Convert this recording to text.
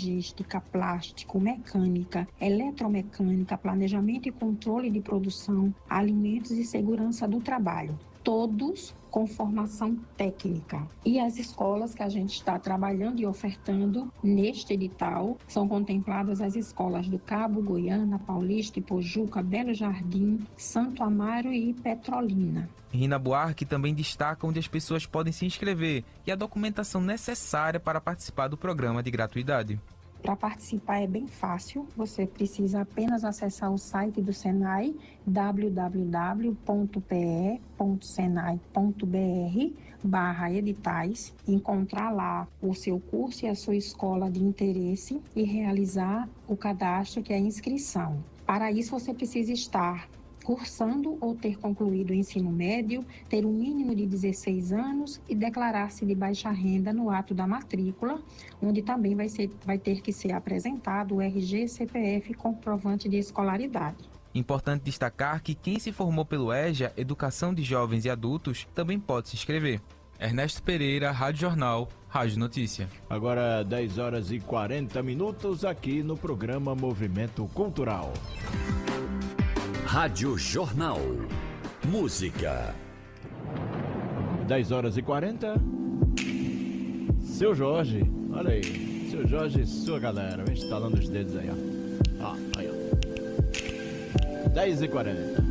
logística, plástico, mecânica, eletromecânica, planejamento e controle de produção, alimentos e segurança do trabalho. Todos com formação técnica. E as escolas que a gente está trabalhando e ofertando neste edital são contempladas as escolas do Cabo, Goiânia, Paulista, Ipojuca, Belo Jardim, Santo Amaro e Petrolina. Rina Buarque também destaca onde as pessoas podem se inscrever e a documentação necessária para participar do programa de gratuidade. Para participar é bem fácil, você precisa apenas acessar o site do Senai, www.pe.senai.br/editais, encontrar lá o seu curso e a sua escola de interesse e realizar o cadastro, que é a inscrição. Para isso, você precisa estar cursando ou ter concluído o ensino médio, ter um mínimo de 16 anos e declarar-se de baixa renda no ato da matrícula, onde também vai ter que ser apresentado o RG, CPF e comprovante de escolaridade. Importante destacar que quem se formou pelo EJA, Educação de Jovens e Adultos, também pode se inscrever. Ernesto Pereira, Rádio Jornal, Rádio Notícia. Agora 10h40 aqui no programa Movimento Cultural. Rádio Jornal. Música. 10h40. Seu Jorge, olha aí. Seu Jorge e sua galera. Vem instalando os dedos aí, ó. Ó, aí, ó. 10h40.